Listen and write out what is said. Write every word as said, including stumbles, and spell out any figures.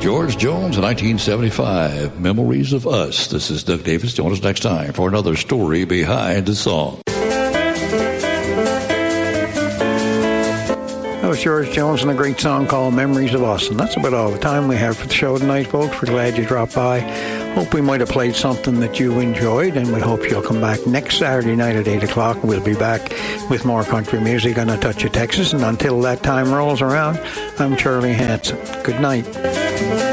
George Jones in nineteen seventy-five, Memories of Us. This is Doug Davis. Join us next time for another story behind the song. That was George Jones and a great song called Memories of Us. And that's about all the time we have for the show tonight, folks. We're glad you dropped by. Hope we might have played something that you enjoyed, and we hope you'll come back next Saturday night at eight o'clock. We'll be back with more country music on A Touch of Texas. And until that time rolls around, I'm Charlie Hanson. Good night.